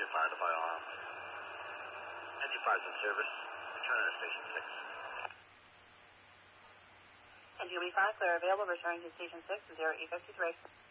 fire the firearm. Engine 5's in service. Return to Station 6. NGB 5, clear available. Returning to Station 6, 0E53.